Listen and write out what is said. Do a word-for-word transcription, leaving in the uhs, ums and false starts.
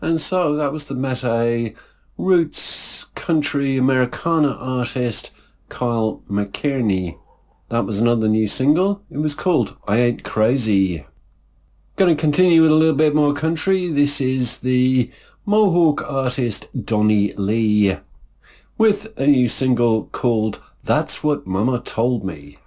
And so that was the Meta roots country Americana artist Kyle McKierney. That was another new single. It was called I Ain't Crazy. Going to continue with a little bit more country. This is the Mohawk artist Donnie Lee with a new single called That's What Mama Told Me.